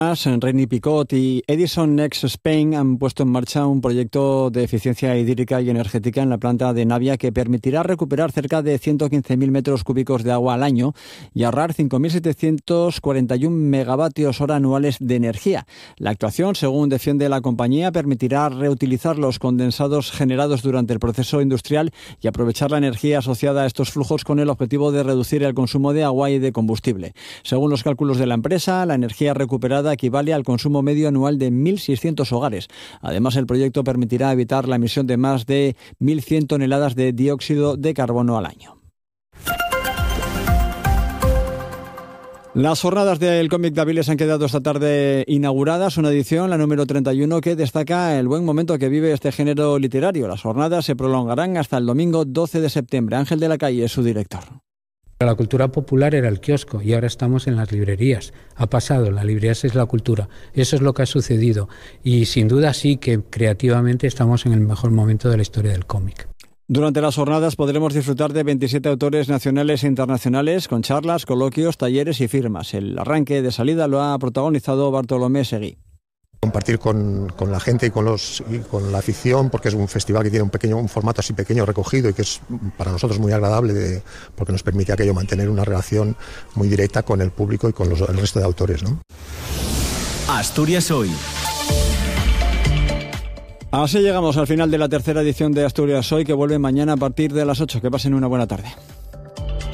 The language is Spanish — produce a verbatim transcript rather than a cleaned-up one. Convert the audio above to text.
René Picot y Edison Next Spain han puesto en marcha un proyecto de eficiencia hídrica y energética en la planta de Navia que permitirá recuperar cerca de ciento quince mil metros cúbicos de agua al año y ahorrar cinco mil setecientos cuarenta y uno megavatios hora anuales de energía. La actuación, según defiende la compañía, permitirá reutilizar los condensados generados durante el proceso industrial y aprovechar la energía asociada a estos flujos con el objetivo de reducir el consumo de agua y de combustible. Según los cálculos de la empresa, la energía recuperada equivale al consumo medio anual de mil seiscientos hogares. Además, el proyecto permitirá evitar la emisión de más de mil cien toneladas de dióxido de carbono al año. Las jornadas del cómic de Avilés han quedado esta tarde inauguradas, una edición, la número treinta y uno, que destaca el buen momento que vive este género literario. Las jornadas se prolongarán hasta el domingo doce de septiembre. Ángel de la Calle es su director. La cultura popular era el kiosco y ahora estamos en las librerías. Ha pasado, la librería es la cultura. Eso es lo que ha sucedido y sin duda sí que creativamente estamos en el mejor momento de la historia del cómic. Durante las jornadas podremos disfrutar de veintisiete autores nacionales e internacionales con charlas, coloquios, talleres y firmas. El arranque de salida lo ha protagonizado Bartolomé Seguí. Compartir con, con la gente y con, los, y con la afición, porque es un festival que tiene un pequeño un formato así pequeño, recogido, y que es para nosotros muy agradable de, porque nos permite aquello mantener una relación muy directa con el público y con los, el resto de autores, ¿no? Asturias Hoy. Así llegamos al final de la tercera edición de Asturias Hoy, que vuelve mañana a partir de las ocho. Que pasen una buena tarde.